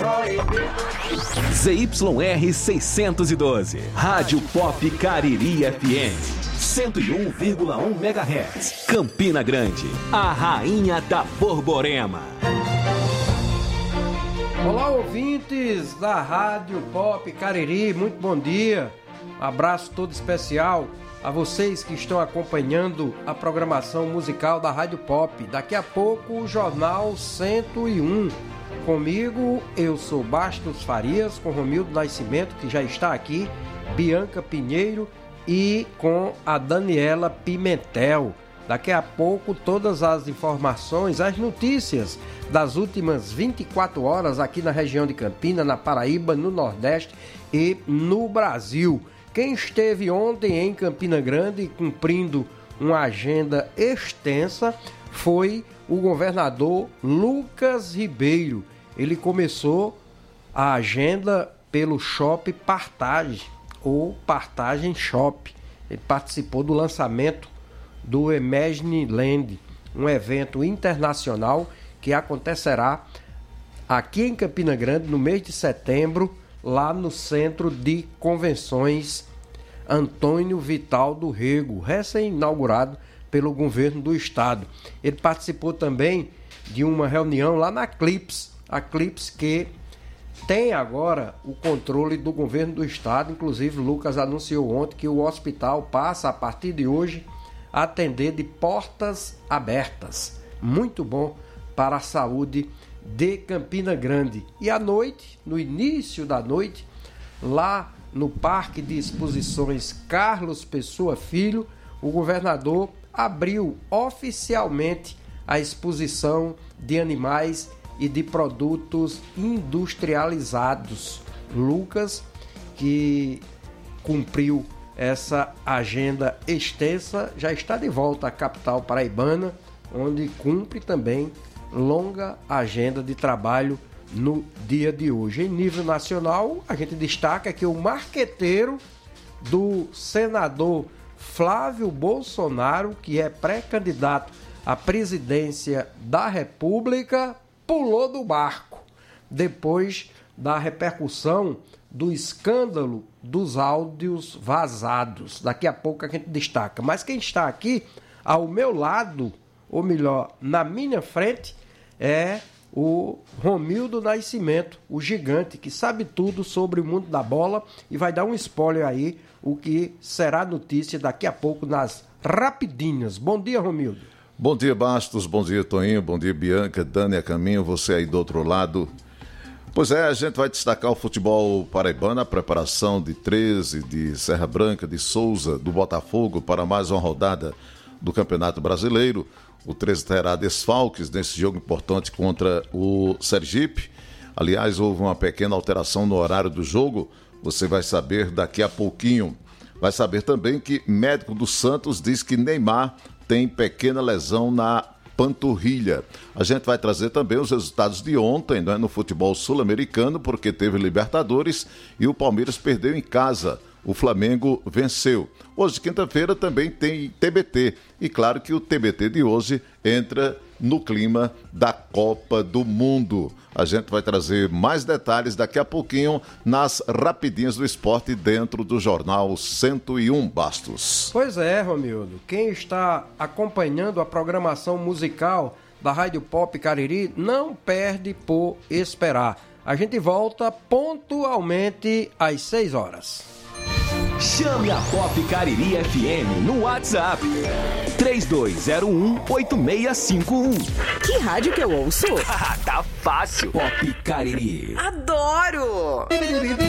ZYR 612, Rádio Pop Cariri FM, 101,1 MHz, Campina Grande, a rainha da Borborema. Olá, ouvintes da Rádio Pop Cariri, muito bom dia. Um abraço todo especial a vocês que estão acompanhando a programação musical da Rádio Pop. Daqui a pouco o Jornal 101. Comigo, eu sou Bastos Farias, com Romildo Nascimento, que já está aqui, Bianca Pinheiro e com a Daniela Pimentel. Daqui a pouco todas as informações, as notícias das últimas 24 horas aqui na região de Campina, na Paraíba, no Nordeste e no Brasil. Quem esteve ontem em Campina Grande cumprindo uma agenda extensa foi o governador Lucas Ribeiro. Ele começou a agenda pelo Shopping Partage, ou Partage Shop. Ele participou do lançamento do Imagine Land, um evento internacional que acontecerá aqui em Campina Grande no mês de setembro, lá no Centro de Convenções Antônio Vital do Rego, recém-inaugurado pelo governo do estado. Ele participou também de uma reunião lá na Clips, a Clips que tem agora o controle do governo do estado. Inclusive, o Lucas anunciou ontem que o hospital passa, a partir de hoje, a atender de portas abertas. Muito bom para a saúde de Campina Grande. E à noite, no início da noite, lá no Parque de Exposições Carlos Pessoa Filho, o governador abriu oficialmente a exposição de animais e de produtos industrializados. Lucas, que cumpriu essa agenda extensa, já está de volta à capital paraibana, onde cumpre também longa agenda de trabalho no dia de hoje. Em nível nacional, a gente destaca que o marqueteiro do senador Flávio Bolsonaro, que é pré-candidato à presidência da República, pulou do barco depois da repercussão do escândalo dos áudios vazados. Daqui a pouco a gente destaca. Mas quem está aqui ao meu lado, ou melhor, na minha frente, é o Romildo Nascimento, o gigante que sabe tudo sobre o mundo da bola e vai dar um spoiler aí, o que será notícia daqui a pouco nas rapidinhas. Bom dia, Romildo. Bom dia, Bastos. Bom dia, Toninho. Bom dia, Bianca, Dani a caminho, você aí do outro lado. Pois é, a gente vai destacar o futebol paraibano, a preparação de 13, de Serra Branca, de Souza, do Botafogo para mais uma rodada do Campeonato Brasileiro. O 13 terá desfalques nesse jogo importante contra o Sergipe. Aliás, houve uma pequena alteração no horário do jogo. Você vai saber daqui a pouquinho. Vai saber também que médico do Santos diz que Neymar tem pequena lesão na panturrilha. A gente vai trazer também os resultados de ontem, não é, no futebol sul-americano, porque teve Libertadores e o Palmeiras perdeu em casa. O Flamengo venceu. Hoje, quinta-feira, também tem TBT. E claro que o TBT de hoje entra no clima da Copa do Mundo. A gente vai trazer mais detalhes daqui a pouquinho nas rapidinhas do esporte dentro do Jornal 101, Bastos. Pois é, Romildo. Quem está acompanhando a programação musical da Rádio Pop Cariri não perde por esperar. A gente volta pontualmente às 6 horas. Chame a Pop Cariri FM no WhatsApp 3201-8651. Que rádio que eu ouço? Tá fácil. Pop Cariri. Adoro!